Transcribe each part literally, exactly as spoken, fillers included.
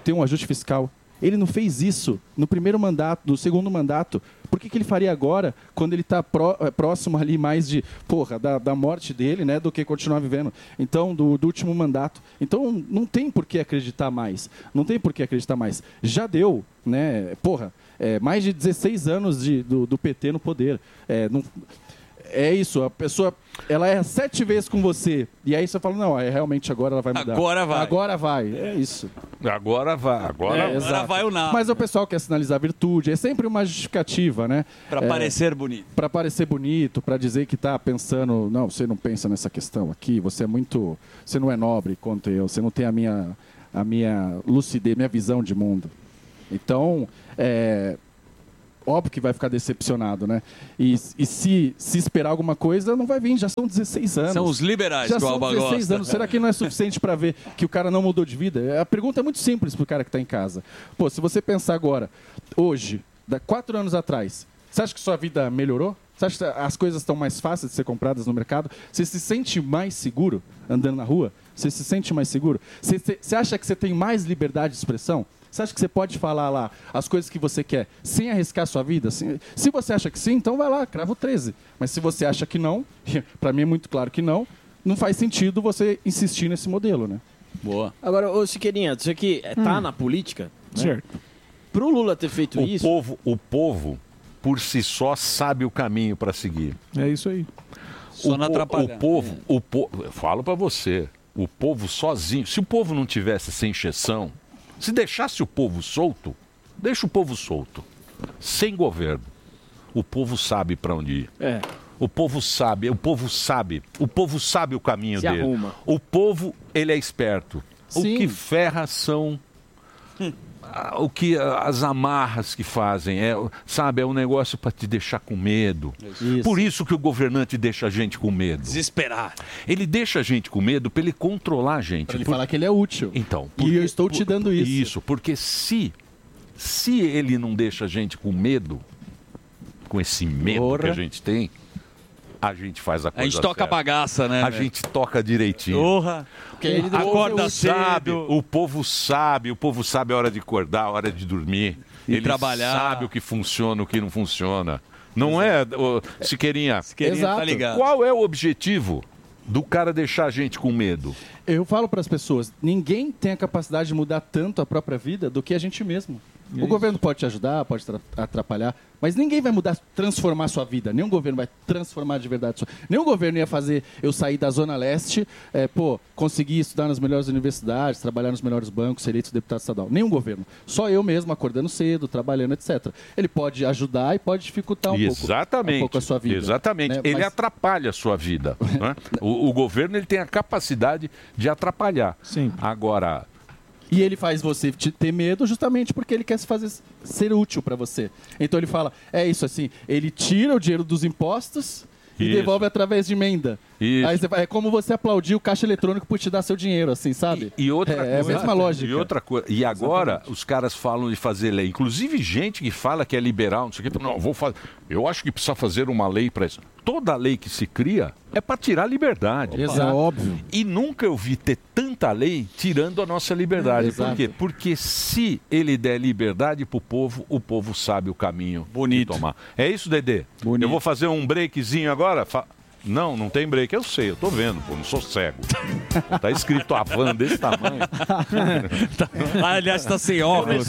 ter um ajuste fiscal. Ele não fez isso no primeiro mandato, no segundo mandato. Por que, que ele faria agora, quando ele está pró, próximo ali mais de, porra, da, da morte dele, né, do que continuar vivendo? Então, do, do último mandato. Então, não tem por que acreditar mais. Não tem por que acreditar mais. Já deu, né, porra, é, mais de dezesseis anos de, do, do P T no poder. É, não... É isso, a pessoa, ela erra sete vezes com você, e aí você fala, não, é, realmente agora ela vai mudar. Agora vai. Agora vai, é isso. Agora vai, agora, é, agora vai ou não. Mas o pessoal quer sinalizar virtude, é sempre uma justificativa, né? Para é, parecer bonito. Para parecer bonito, para dizer que está pensando, não, você não pensa nessa questão aqui, você é muito, você não é nobre quanto eu, você não tem a minha, a minha lucidez, minha visão de mundo. Então, é... óbvio que vai ficar decepcionado, né? E, e se, se esperar alguma coisa, não vai vir, já são dezesseis anos. São os liberais já que o são Alba dezesseis gosta. anos. Será que não é suficiente para ver que o cara não mudou de vida? A pergunta é muito simples pro cara que está em casa. Pô, se você pensar agora, hoje, da quatro anos atrás, você acha que sua vida melhorou? Você acha que as coisas estão mais fáceis de ser compradas no mercado? Você se sente mais seguro andando na rua? Você se sente mais seguro? Você, você, você acha que você tem mais liberdade de expressão? Você acha que você pode falar lá as coisas que você quer sem arriscar a sua vida? Se, se você acha que sim, então vai lá, crava o treze. Mas se você acha que não, para mim é muito claro que não, não faz sentido você insistir nesse modelo, né? Boa. Agora, ô Siqueirinha, isso aqui é, tá hum. na política? Né? Certo. Pro Lula ter feito o isso... Povo, o povo, por si só, sabe o caminho para seguir. É isso aí. Só o, não atrapalhar. O povo, é. o po... eu falo para você, o povo sozinho, se o povo não tivesse sem encheção, se deixasse o povo solto, deixa o povo solto, sem governo. O povo sabe para onde ir. É. O povo sabe, o povo sabe, o povo sabe o caminho Se dele. arruma. O povo, ele é esperto. Sim. O que ferra são o que as amarras que fazem, é, sabe, é um negócio para te deixar com medo. Isso. Por isso que o governante deixa a gente com medo. Desesperar. Ele deixa a gente com medo para ele controlar a gente. Para ele por... falar que ele é útil. Então, e eu estou te dando isso. Isso, porque se se ele não deixa a gente com medo, com esse medo Porra. que a gente tem, a gente faz a coisa A gente toca a certa. bagaça, né? A velho? gente toca direitinho. Porra. Ele Acorda O sabe, cedo. o povo sabe, o povo sabe a hora de acordar, a hora de dormir. E Ele trabalhar. sabe o que funciona, o que não funciona. Não é, ô, Siqueirinha? Siqueirinha tá Exato. ligado. Qual é o objetivo do cara deixar a gente com medo? Eu falo para as pessoas, ninguém tem a capacidade de mudar tanto a própria vida do que a gente mesmo. O governo pode te ajudar, pode tra- atrapalhar, mas ninguém vai mudar, transformar a sua vida. Nenhum governo vai transformar de verdade a sua... Nenhum governo ia fazer eu sair da Zona Leste, é, pô, conseguir estudar nas melhores universidades, trabalhar nos melhores bancos, ser eleito deputado estadual. Nenhum governo. Só eu mesmo, acordando cedo, trabalhando, etcétera. Ele pode ajudar e pode dificultar um Exatamente. pouco, um pouco a sua vida. Exatamente. né? Ele Mas- atrapalha a sua vida. Né? o, o governo ele tem a capacidade de atrapalhar. Sim. Agora, E ele faz você te- ter medo justamente porque ele quer se fazer ser útil para você. Então ele fala, é isso assim, ele tira o dinheiro dos impostos e Isso. devolve através de emenda. Isso. Aí você vai- é como você aplaudir o caixa eletrônico por te dar seu dinheiro, assim, sabe? E, e outra é, coisa, é a mesma lógica. E outra coisa. E agora os caras falam de fazer lei. Inclusive gente que fala que é liberal, não sei o quê. Não, vou fazer. Eu acho que precisa fazer uma lei para isso. Toda lei que se cria é para tirar a liberdade. Exato. É óbvio. E nunca eu vi ter tanta lei tirando a nossa liberdade. Exato. Por quê? Porque se ele der liberdade pro povo, o povo sabe o caminho Bonito. de tomar. É isso, Dedê? Bonito. Eu vou fazer um breakzinho agora. Fa- Não, não tem break. Eu sei, eu tô vendo, pô, não sou cego. Tá escrito a van desse tamanho. Ah, aliás, tá sem óculos.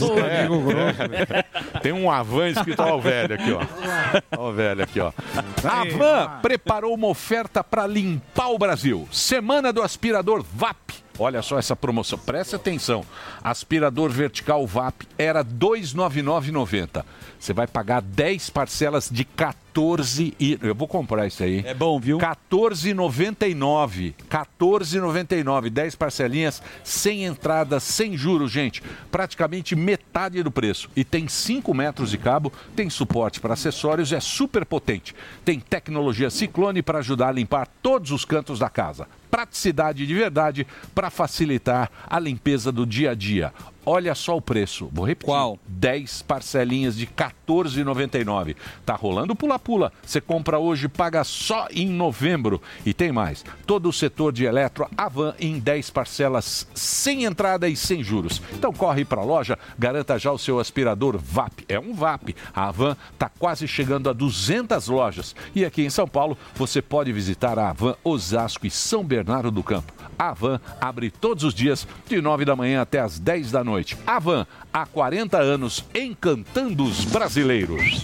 É. Tem um Avan escrito, ó o velho aqui, ó. Ó o velho aqui, ó. A Avan preparou uma oferta para limpar o Brasil. Semana do aspirador V A P. Olha só essa promoção, presta atenção. Aspirador vertical V A P era dois mil novecentos e noventa reais. Você vai pagar dez parcelas de quatorze e eu vou comprar isso aí. É bom, viu? quatorze reais e noventa e nove centavos. quatorze reais e noventa e nove centavos. dez parcelinhas, sem entrada, sem juros, gente. Praticamente metade do preço. E tem cinco metros de cabo, tem suporte para acessórios, é super potente. Tem tecnologia Ciclone para ajudar a limpar todos os cantos da casa. Praticidade de verdade para facilitar a limpeza do dia a dia. olha só o preço. Vou repetir. Qual? dez parcelinhas de quatorze reais e noventa e nove centavos. Tá rolando pula-pula. Você compra hoje, paga só em novembro. E tem mais. Todo o setor de eletro, Avan em dez parcelas sem entrada e sem juros. Então corre para a loja, garanta já o seu aspirador V A P. É um V A P. A Avan está quase chegando a duzentas lojas. E aqui em São Paulo, você pode visitar a Avan Osasco e São Bernardo do Campo. A Avan abre todos os dias, de nove da manhã até as dez da noite. Avan, há quarenta anos, encantando os brasileiros.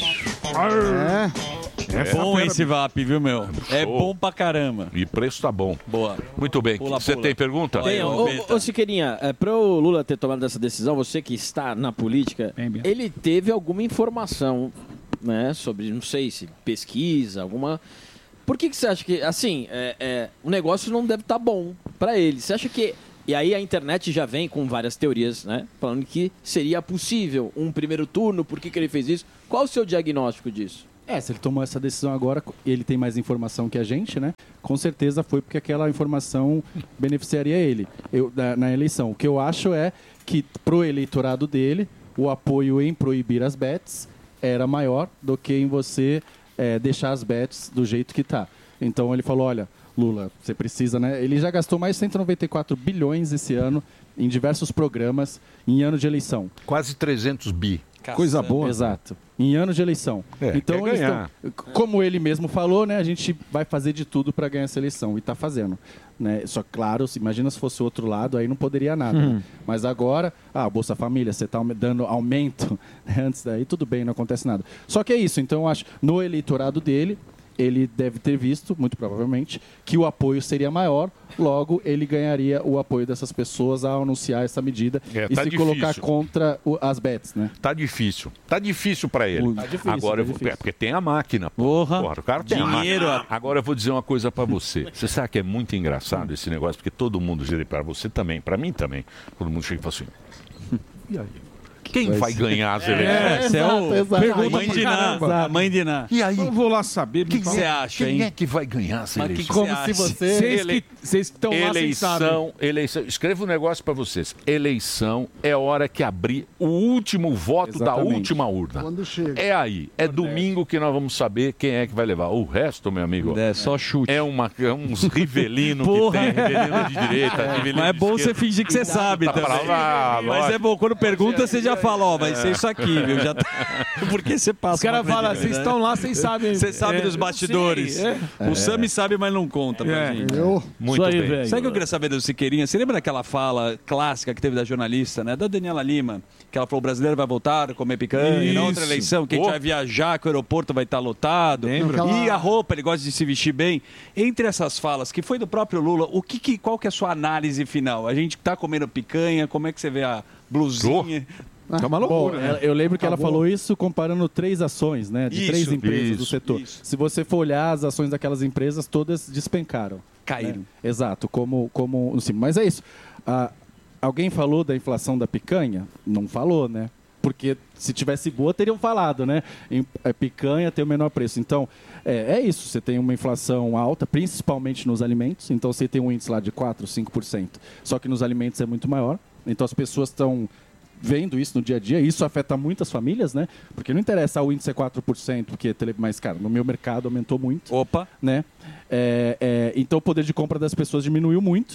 É, é bom esse V A P, viu, meu? É Show. bom pra caramba. E preço tá bom. Boa. Muito bem. Pula, Você pula. tem pergunta? Tem, ô, ô, ô Siqueirinha, é, para o Lula ter tomado essa decisão, você que está na política, ele teve alguma informação, né, sobre, não sei se pesquisa, alguma... Por que, que você acha que, assim, é, é, o negócio não deve estar bom para ele? Você acha que... E aí a internet já vem com várias teorias, né, falando que seria possível um primeiro turno, por que, que ele fez isso? Qual o seu diagnóstico disso? É, se ele tomou essa decisão agora, ele tem mais informação que a gente, né? Com certeza foi porque aquela informação beneficiaria ele eu, na, na eleição. O que eu acho é que pro eleitorado dele, o apoio em proibir as bets era maior do que em você é, deixar as bets do jeito que tá. Então ele falou, olha, Lula, você precisa, né? Ele já gastou mais de cento e noventa e quatro bilhões esse ano em diversos programas em ano de eleição. Quase trezentos bi. Coisa boa. Exato. Em ano de eleição. É, então, quer eles ganhar. tão, como ele mesmo falou, né, a gente vai fazer de tudo para ganhar essa eleição. E está fazendo. Né? Só claro, se, imagina se fosse o outro lado, aí não poderia nada. Hum. Né? Mas agora, ah, Bolsa Família, você está dando aumento, né? Antes daí, tudo bem, não acontece nada. Só que é isso, então eu acho, no eleitorado dele, ele deve ter visto, muito provavelmente, que o apoio seria maior, logo ele ganharia o apoio dessas pessoas ao anunciar essa medida É, e tá se difícil. colocar contra o- as bets, né? Tá difícil. Tá difícil pra ele. Tá difícil, Agora tá eu vou. difícil. É, porque tem a máquina. Porra. Porra, o cara tem Dinheiro. a máquina. Agora eu vou dizer uma coisa pra você. Você sabe que é muito engraçado esse negócio, porque todo mundo gira para você também, pra mim também. Todo mundo chega e fala assim. E aí? Quem vai, Vai ser- ganhar as É, eleições? você é o exato. pergunta Mãe pra de Ná. caramba. Mãe de Ná. E aí? Eu vou lá saber. O que você acha, Quem hein? é que vai ganhar as Mas que eleições? que Como você se acha? você- Vocês Ele- que vocês que estão lá, vocês sabem. Eleição, eleição. Escreva um negócio pra vocês. Eleição é hora que abrir o último voto da Exatamente. última urna. Quando chega. É aí. É domingo que nós vamos saber quem é que vai levar. O resto, meu amigo, É só chute. é, uma, é uns rivelino que Porra. tem. Rivelino de direita, rivelino Mas é de bom você esquerda. fingir que você sabe Tá pra também. lá, Mas lógico. é bom, quando pergunta, você já fala, ó, vai ser isso aqui, viu? Já tá... Porque você passa. Os caras uma falam, credibilidade. vocês estão lá, vocês sabem. Você sabe É, dos eu bastidores. sei, é. O Sami sabe, mas não conta pra É. gente. Eu, Muito Isso aí, bem. velho. Sabe o que eu queria saber do Siqueirinha? Você lembra daquela fala clássica que teve da jornalista, né? Da Daniela Lima, que ela falou: o brasileiro vai voltar a comer picanha, e na outra Isso. eleição, que a gente Oh. vai viajar, que o aeroporto vai estar lotado. Lembro. E a roupa, ele gosta de se vestir bem. Entre essas falas, que foi do próprio Lula, o que, que- qual que é a sua análise final? A gente tá comendo picanha, como é que você vê a blusinha? Tá uma Bom, loucura, né? ela- eu lembro que ela Acabou. falou isso comparando três ações, né? De Isso, três empresas do isso, setor. isso. Se você for olhar as ações daquelas empresas, todas despencaram. Caíram. né? Exato, como, como assim, mas é isso. Ah, alguém falou da inflação da picanha? Não falou, né? Porque se tivesse boa, teriam falado, né? Em, é, picanha tem o menor preço. Então, é, é isso. Você tem uma inflação alta, principalmente nos alimentos. Então, você tem um índice lá de quatro, cinco por cento. Só que nos alimentos é muito maior. Então, as pessoas estão vendo isso no dia a dia. Isso afeta muitas famílias, né? Porque não interessa o índice é quatro por cento, porque é tele- mais caro. No meu mercado aumentou muito. Opa. Né? É, é, então o poder de compra das pessoas diminuiu muito.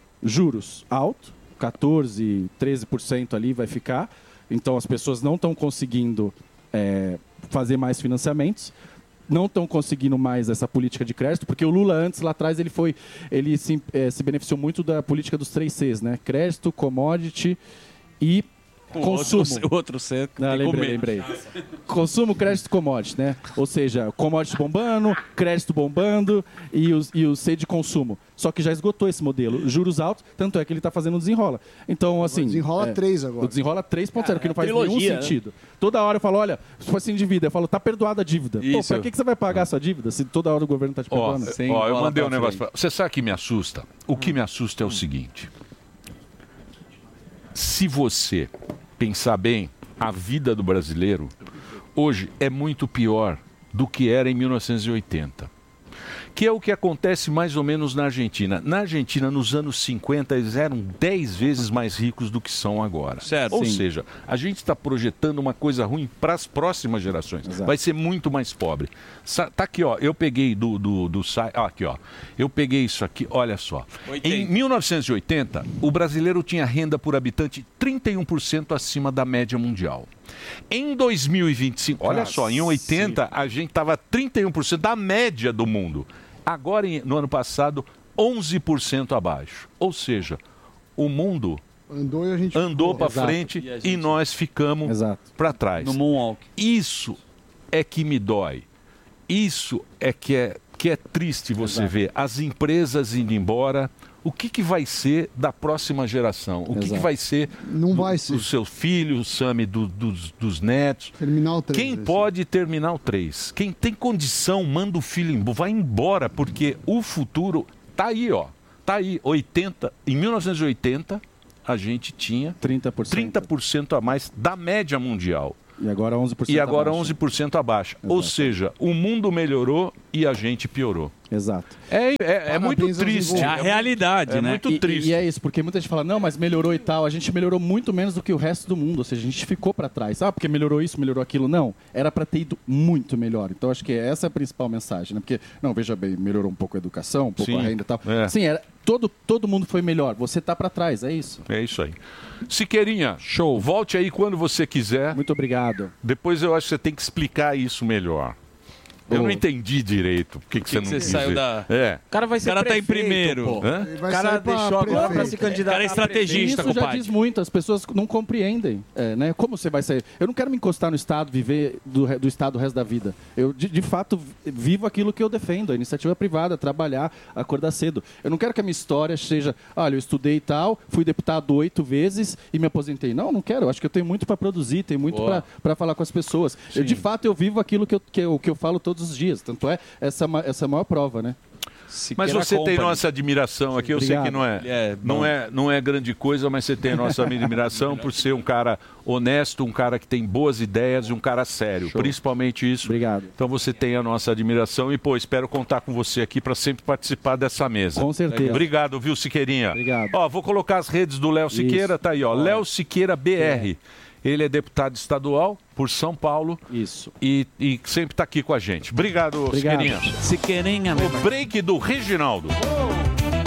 Juros alto, quatorze, treze por cento ali vai ficar. Então as pessoas não estão conseguindo é, fazer mais financiamentos. Não estão conseguindo mais essa política de crédito, porque o Lula antes, lá atrás, ele foi. Ele se, eh, se beneficiou muito da política dos três Cs, né? Crédito, commodity e consumo. O outro, o outro C, Não, tem que lembrei, comer. lembrei. Consumo, crédito, commodity, né? Ou seja, commodity bombando, crédito bombando e o, e o C de consumo. Só que já esgotou esse modelo. Juros altos, tanto é que ele está fazendo o desenrola. Então, assim... desenrola é, três agora. O desenrola três ponto zero, que não faz trilogia, nenhum né? sentido. Toda hora eu falo, olha, se fosse endivida, eu falo, tá perdoada a dívida. Pô, Isso. pra que, que você vai pagar a sua dívida se toda hora o governo tá te Ó, perdoando? Sem ó, eu bola mandei um pra negócio frente. pra... Você sabe o que me assusta? O que me assusta é o seguinte. Se você pensar bem, a vida do brasileiro hoje é muito pior do que era em mil novecentos e oitenta. que é o que acontece mais ou menos na Argentina. Na Argentina, nos anos cinquenta, eles eram dez vezes mais ricos do que são agora. Certo, ou sim. seja, a gente está projetando uma coisa ruim para as próximas gerações. Exato. Vai ser muito mais pobre. Sa- Tá aqui, ó. Eu peguei do, do, do site. Ah, aqui, ó. Eu peguei isso aqui, olha só. Em mil novecentos e oitenta, o brasileiro tinha renda por habitante trinta e um por cento acima da média mundial. Em dois mil e vinte e cinco, olha só, em oitenta a gente estava trinta e um por cento da média do mundo. Agora, em- no ano passado, onze por cento abaixo. Ou seja, o mundo Andou e a gente andou ficou. para frente E a e, gente- nós ficamos para trás. No moonwalk. Isso é que me dói. Isso é que é, que é triste você Exato. ver as empresas indo embora. O que, que vai ser da próxima geração? O que, que Exato. vai ser Não vai do- ser. dos seus filhos, Sami, do- dos, dos netos? Terminal três. Quem vai pode terminar o três? Quem tem condição, manda o filho embora. Vai embora, porque o futuro tá aí, ó. Tá aí. oitenta, em mil novecentos e oitenta, a gente tinha trinta por cento. trinta por cento a mais da média mundial. E agora onze por cento E agora abaixo. onze por cento abaixo. Ou Exato. seja, o mundo melhorou e a gente piorou. Exato. É, é, é Parabéns muito aos triste. É a realidade, É né? muito E, triste. e é isso, porque muita gente fala, não, mas melhorou e tal. A gente melhorou muito menos do que o resto do mundo. Ou seja, a gente ficou para trás. Ah, porque melhorou isso, melhorou aquilo. Não, era para ter ido muito melhor. Então acho que essa é a principal mensagem, né? Porque, não, veja bem, melhorou um pouco a educação, um pouco Sim. a renda e tal. É. Sim, era, todo, todo mundo foi melhor. Você tá para trás, é isso. É isso aí. Siqueirinha, show. Volte aí quando você quiser. Muito obrigado. Depois eu acho que você tem que explicar isso melhor. Eu Ô. não entendi direito. Por que, que, que você não que você quis saiu ver? da- É. O cara vai ser O cara tá em prefeito, primeiro. pô. Hã? Ele O vai cara sair pra deixou agora pra se prefeito. candidatar. O cara é estrategista, Isso já compadre. diz muito, as pessoas não compreendem, é, né? Como você vai sair? Eu não quero me encostar no Estado, viver do, re- do Estado o resto da vida. Eu, de, de fato, vivo aquilo que eu defendo, a iniciativa privada, trabalhar, acordar cedo. Eu não quero que a minha história seja, olha, eu estudei e tal, fui deputado oito vezes e me aposentei. Não, não quero. Eu acho que eu tenho muito para produzir, tenho muito Boa. para falar com as pessoas. Eu, de fato, eu vivo aquilo que eu, que, eu, que eu falo todos os dias. Tanto é essa, ma- essa é a maior prova, né? Mas Siqueira você tem Company. nossa admiração aqui. Eu sei Obrigado. que não é, É, bom. não, é, não é grande coisa, mas você tem nossa admiração por ser um cara honesto, um cara que tem boas ideias e um cara sério. Principalmente isso. Obrigado. Então você tem a nossa admiração e, pô, espero contar com você aqui para sempre participar dessa mesa. Com certeza. Obrigado, viu, Siqueirinha? Obrigado. Ó, vou colocar as redes do Léo Siqueira, tá aí, ó. Léo Siqueira B R. Ele é deputado estadual por São Paulo. Isso. E, e sempre está aqui com a gente. Obrigado, Obrigado. Siqueirinha. Siqueirinha, meu O break do Reginaldo.